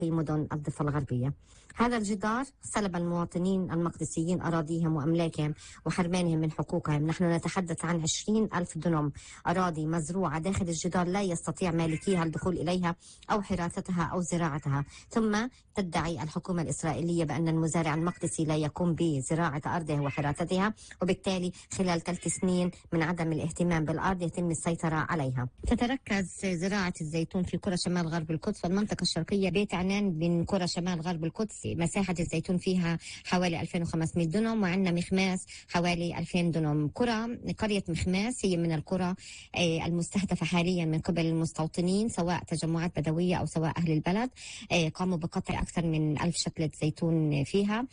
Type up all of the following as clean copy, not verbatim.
في مدن الضفة الغربية. هذا الجدار سلب المواطنين المقدسيين أراضيهم وأملاكهم وحرمانهم من حقوقهم. نحن نتحدث عن 20,000 دنم أراضي مزروعة داخل الجدار لا يستطيع مالكيها الدخول إليها أو حراستها أو زراعتها. ثم تدعي الحكومة الإسرائيلية بأن المزارع المقدسي لا يقوم بزراعة أرضه وحراستها، وبالتالي خلال 3 سنين من عدم الاهتمام بالأرض يتم السيطرة عليها. تتركز زراعة الزيتون في قرى شمال غرب القدس والمنطقة الشرقية بيت عنان من قرى شمال غرب القدس. مساحة الزيتون فيها حوالي 2500 دنم، وعندنا مخماس حوالي 2000 دنم. قرية مخماس هي من القرى المستهدفة حاليا من قبل المستوطنين، سواء تجمعات بدوية أو سواء أهل البلد. قاموا بقطع أكثر من 1000 شتلة زيتون فيها،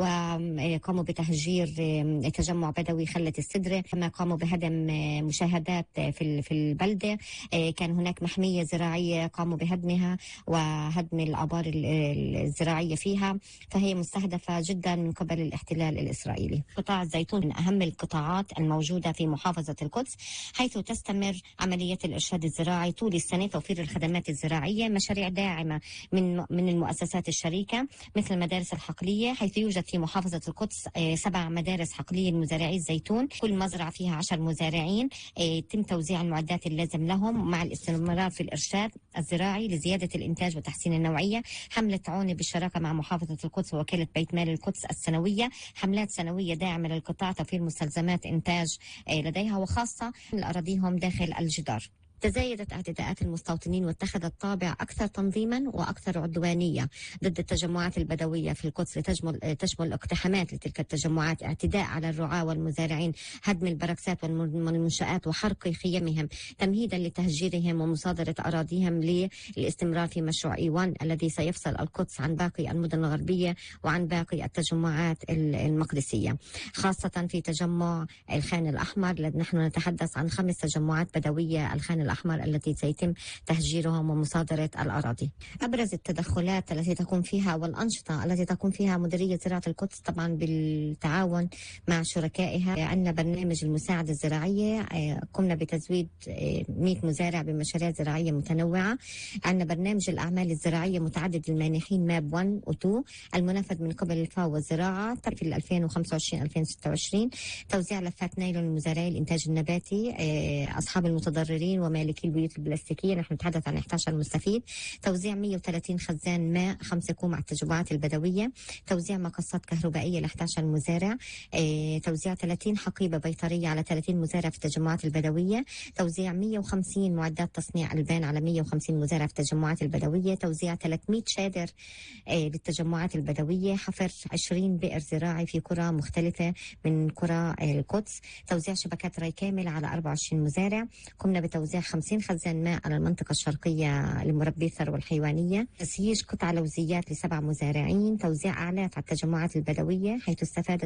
وقاموا بتهجير تجمع بدوي خلة السدرة، كما قاموا بهدم مشاهدات في البلدة. كان هناك محمية زراعية قاموا بهدمها وهدم الآبار الزراعية فيها، فهي مستهدفة جدا من قبل الاحتلال الإسرائيلي. قطاع الزيتون من أهم القطاعات الموجودة في محافظة القدس، حيث تستمر عملية الإرشاد الزراعي طول السنة، توفير الخدمات الزراعية، مشاريع داعمة من المؤسسات الشريكة مثل المدارس الحقلية، حيث يوجد في محافظة القدس 7 مدارس حقلية لمزارعي الزيتون، كل مزرعة فيها 10 مزارعين. يتم توزيع المعدات اللازم لهم مع الاستمرار في الإرشاد الزراعي لزيادة الإنتاج وتحسين النوعية. حملة عوني بالشراكة مع محافظة القدس ووكالة بيت مال القدس السنوية، حملات سنوية داعمة للقطاع، توفير مستلزمات إنتاج لديها وخاصة لأراضيهم داخل الجدار. تزايدت اعتداءات المستوطنين واتخذت طابع أكثر تنظيما وأكثر عدوانية ضد التجمعات البدوية في القدس، تشمل اقتحامات لتلك التجمعات، اعتداء على الرعاة والمزارعين، هدم البركسات والمنشآت وحرق خيمهم تمهيدا لتهجيرهم ومصادرة أراضيهم للاستمرار في مشروع إيوان الذي سيفصل القدس عن باقي المدن الغربية وعن باقي التجمعات المقدسية، خاصة في تجمع الخان الأحمر. نحن نتحدث عن 5 تجمعات بدوية الخان الأحمر التي سيتم تهجيرهم ومصادرة الأراضي. أبرز التدخلات التي تقوم فيها والأنشطة التي تقوم فيها مديرية زراعة القدس طبعا بالتعاون مع شركائها، عندنا برنامج المساعدة الزراعية، قمنا بتزويد 100 مزارع بمشاريع زراعية متنوعة. عندنا برنامج الأعمال الزراعية متعدد المانحين ماب 1 و 2 المنفذ من قبل الفاو والزراعة في 2025-2026، توزيع لفات نايلون لمزارعي الإنتاج النباتي، أصحاب المتضررين ومالكي البيوت البلاستيكية، نحن نتحدث عن 11 مستفيد، توزيع 130 خزان ماء 5 كوم على التجمعات البدوية، توزيع مقصات كهربائية ل 11 مزارع، توزيع 30 حقيبة بيطرية على 30 مزارع في التجمعات البدوية، توزيع 150 معدات تصنيع ألبان على 150 مزارع في التجمعات البدوية، توزيع 300 شادر للتجمعات البدوية، حفر 20 بئر زراعي في قرى مختلفة من قرى القدس، توزيع شبكات ري كامل على 24 مزارع. قمنا بتوزيع 50 خزان ماء على المنطقة الشرقية لمربي الثروة الحيوانية، تسييج قطع لوزيات ل7 مزارعين، توزيع أعلاف على التجمعات البدوية حيث استفاد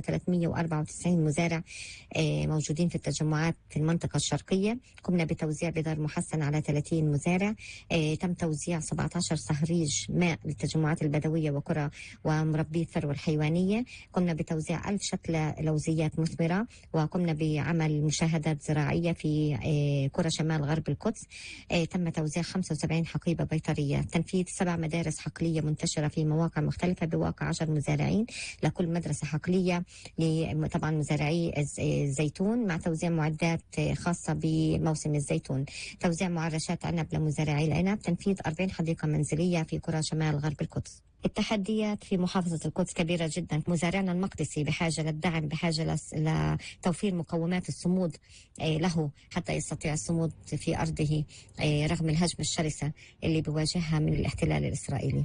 394 مزارع موجودين في التجمعات في المنطقة الشرقية. قمنا بتوزيع بذر محسن على 30 مزارع، تم توزيع 17 صهريج ماء للتجمعات البدوية وقرى ومربي الثروة الحيوانية. قمنا بتوزيع 1000 شتلة لوزيات مثمرة، وقمنا بعمل مشاهدات زراعية في قرى شمال غرب القدس. تم توزيع 75 حقيبة بيطرية، تنفيذ 7 مدارس حقلية منتشرة في مواقع مختلفة بواقع 10 مزارعين لكل مدرسة حقلية طبعا مزارعي الزيتون، مع توزيع معدات خاصة بموسم الزيتون، توزيع معرشات عنب لمزارعي العنب، تنفيذ 40 حديقة منزلية في قرى شمال غرب القدس. التحديات في محافظة القدس كبيرة جدا، مزارعنا المقدسي بحاجة للدعم، بحاجة لتوفير مقومات الصمود له حتى يستطيع الصمود في أرضه رغم الهجمة الشرسة اللي بيواجهها من الاحتلال الإسرائيلي.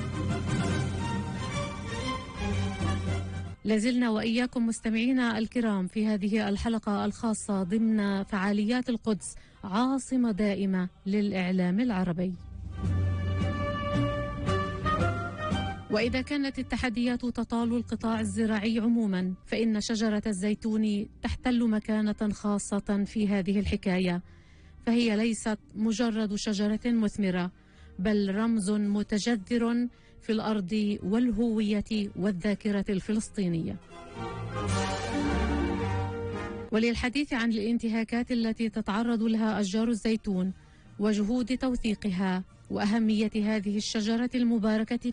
لازلنا وإياكم مستمعينا الكرام في هذه الحلقة الخاصة ضمن فعاليات القدس عاصمة دائمة للإعلام العربي. وإذا كانت التحديات تطال القطاع الزراعي عموما، فإن شجرة الزيتون تحتل مكانة خاصة في هذه الحكاية، فهي ليست مجرد شجرة مثمرة، بل رمز متجذر في الأرض والهوية والذاكرة الفلسطينية. وللحديث عن الانتهاكات التي تتعرض لها أشجار الزيتون وجهود توثيقها وأهمية هذه الشجرة المباركة